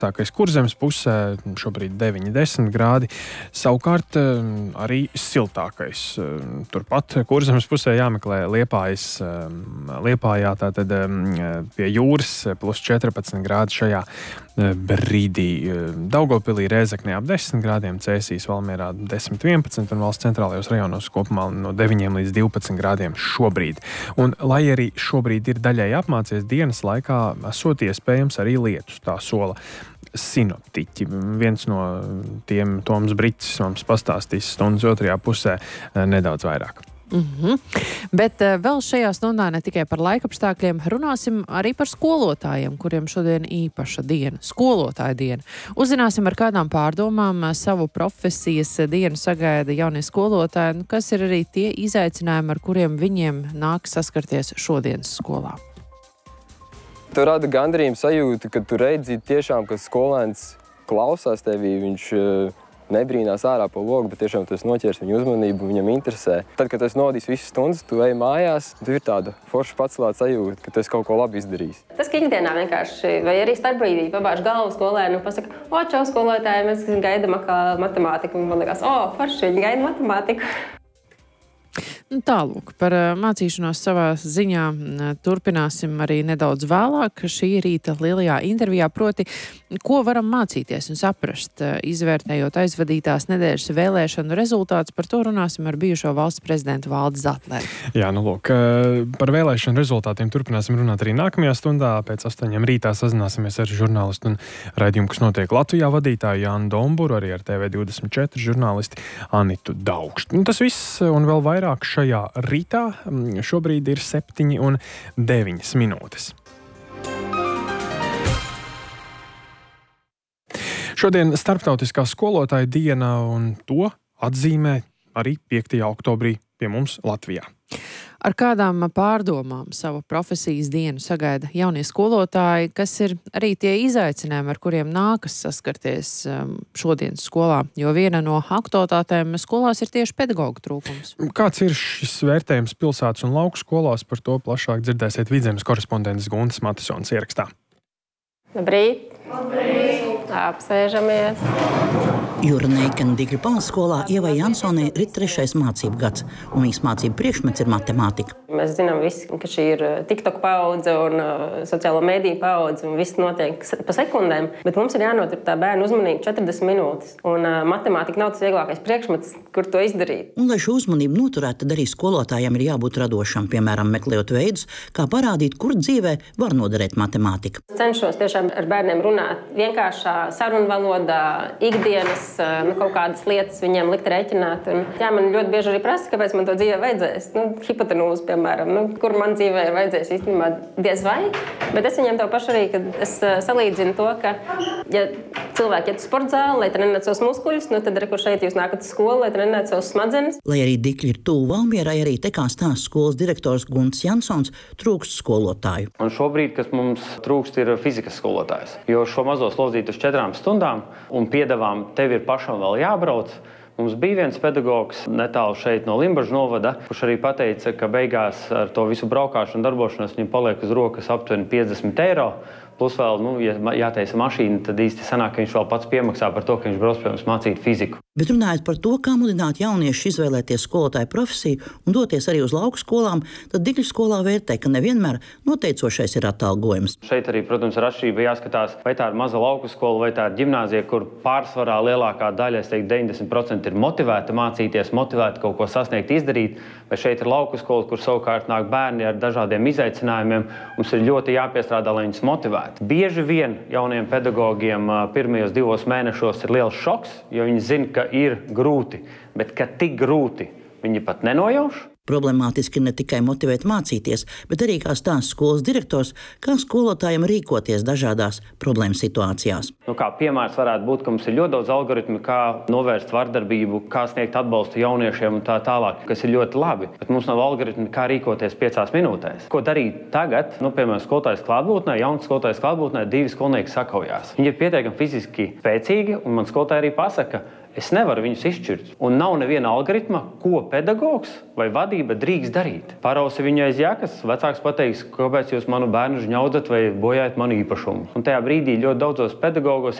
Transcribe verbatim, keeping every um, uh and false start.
Tākais Kurzemes pusē šobrīd deviņi desmit grādi, savukārt arī siltākais. Turpat Kurzemes pusē jāmeklē Liepājas, Liepājā, tātad pie jūras plus četrpadsmit grādi šajā brīdī. Daugavpilī, Rēzeknē ap desmit grādiem, Cēsīs, Valmierā desmit vienpadsmit un valsts centrālajos rajonos kopumā no deviņiem līdz divpadsmit grādiem šobrīd. Un, lai arī šobrīd ir daļai apmācies, dienas laikā esot iespējams arī lietus, tā sola sinoptiķi. Viens no tiem, Toms Bricis, mums pastāstīs stundas otrajā pusē nedaudz vairāk. Mm-hmm. Bet uh, vēl šajā stundā ne tikai par laikapstākļiem, runāsim arī par skolotājiem, kuriem šodien īpaša diena, skolotāja diena. Uzzināsim, ar kādām pārdomām savu profesijas dienu sagaida jaunie skolotāji, kas ir arī tie izaicinājumi, ar kuriem viņiem nāk saskarties šodienas skolā. Tu rada gandarījumu sajūtu, ka tu redzi tiešām, ka skolēns klausās tevī, viņš nebrīnās ārā pa logu, bet tiešām tas noķers viņu uzmanību, viņam interesē. Tad, kad tu esi novadījis visas stundas, tu ej mājās, tu ir tāda forša pacelāta sajūta, ka tu esi kaut ko labi izdarījis. Tas, ka ikdienā vienkārši, vai arī starpbrīdī pabāž galvu skolēnu un pasaka, o, čau skolotāji, mēs gaidam atkal matemātiku, un man liekas, o, forši, viņi gaida matemātiku. Tālūk, par mācīšanos savā ziņā turpināsim arī nedaudz vēlāk šī rīta lielajā intervijā, proti, ko varam mācīties un saprast, izvērtējot aizvadītās nedēļas vēlēšanu rezultātus. Par to runāsim ar bijušo valsts prezidentu Valdi Zatleri. Jā, nu lūk, par vēlēšanu rezultātiem turpināsim runāt arī nākamajā stundā. Pēc astoņiem rītā sazināsimies ar žurnālistu un raidījumu, kas notiek Latvijā, vadītāju Jānu Domburu, arī ar T V divdesmit četri žurnālisti Anitu Daugštu. Un tas viss un vēl vairāk šajā rītā. Šobrīd ir septiņi un deviņas minūtes. Šodien starptautiskā skolotāja diena, un to atzīmē arī piektajā oktobrī pie mums Latvijā. Ar kādām pārdomām savu profesijas dienu sagaida jaunie skolotāji, kas ir arī tie izaicinājumi, ar kuriem nākas saskarties šodienas skolā, jo viena no aktualitātēm skolās ir tieši pedagoģu trūkums. Kāds ir šis vērtējums pilsētas un lauku skolās? Par to plašāk dzirdēsiet Vidzemes korespondentes Guntas Matisons ierakstā. Labrīt! Labrīt! Apsēžamies! Jūra Neikena Digļu pamatskolā Ievai Jansonai ir trešais mācību gads, un viņas mācību priekšmets ir matemātika. Mēs zinām visi, ka šī ir TikTok paudze un uh, sociālo mediju paudze, un viss notiek pa sekundēm, bet mums ir jānotur tā bērnu uzmanība četrdesmit minūtes, un uh, matemātika nav tas vieglākais priekšmets, kur to izdarīt. Un, lai šo uzmanību noturētu, tad arī skolotājiem ir jābūt radošam, piemēram, meklējot veidus, kā parādīt, kur dzīvē var noderēt matemātika. Cenšos tiešām ar bērniem runāt vienkāršā sarunvalodā, ikdienas, nu, kaut kādas lietas viņiem likt rēķināt. Un, jā, man ļoti bieži arī prasa, kāpēc man to dzīvē vajadzēs. Nu, hipotenūze, piemēram, nu, kur man dzīvē ir vajadzēs īstenībā diez vai. Bet es viņiem to pašu arī, kad es salīdzinu to, ka, ja cilvēki iet uz sporta zāli, lai trenētu savus muskuļus, nu, tad arī, kur šeit jūs nākat uz skolu, lai trenētu savus smadzenes. Lai arī Dikļi ir tuvu Valmierai, arī te kā stāsta skolas direktors Gunts Jansons, trūkst skolotāju. Un šobrīd, kas mums trūkst, ir fizikas skolotājs. Jo šo mazo slodzītu uz četrām stundām un piedevām tev ir pašam vēl jābrauc. Mums bija viens pedagogs netālu šeit no Limbažu novada, kurš arī pateica, ka beigās ar to visu braukāšanu darbošanos viņam paliek uz rokas aptuveni piecdesmit eiro. Plus vēl, nu, ja jātaisa mašīna, tad īsti sanāk, ka viņš vēl pats piemaksā par to, ka viņš brauc pie mums mācīt fiziku. Bet runājot par to, kā mudināt jauniešus izvēlēties skolotāju profesiju un doties arī uz lauku skolām, tad Dikļu skolā vērtē, ka nevienmēr noteicošais ir atalgojums. Šeit arī, protams, ir atšķirība jāskatās, vai tā ir maza lauku skola, vai tā ir ģimnāzija, kur pārsvarā lielākā daļa, es teiktu, deviņdesmit procenti ir motivēta mācīties, motivēta kaut ko sasniegt, izdarīt, vai šeit ir lauku skola, kur savukārt nāk bērni ar dažādiem izaicinājumiem. Mums ir ļoti jāpiestrādā, lai viņus motivētu. Bieži vien jauniem pedagogiem pirmajos divos mēnešos ir liels šoks, jo viņi zina, ka ir grūti, bet ka tik grūti viņi pat nenojauš. Problemātiski ne tikai motivēt mācīties, bet arī, kā stāsta skolas direktors, kā skolotājiem rīkoties dažādās problēmu situācijās. Nu, kā piemērs varētu būt, ka mums ir ļoti daudz algoritmi, kā novērst vardarbību, kā sniegt atbalstu jauniešiem un tā tālāk, kas ir ļoti labi. Bet mums nav algoritmi, kā rīkoties piecās minūtēs. Ko darīt tagad? Nu, piemēram, skolotājas klātbūtnē, jauns skolotājas klātbūtnē divi skolnieki sakaujās. Viņi ir pietiekami fiziski spēcīgi, un man skolotāja arī pasaka, Es nevaru viņus izšķirt. Un nav neviena algoritma, ko pedagogs vai vadība drīkst darīt. Parausi viņu aiz jakas, vecāks pateiks, kāpēc jūs manu bērnu žņaudat vai bojājat manu īpašumu. Un tajā brīdī ļoti daudzos pedagogos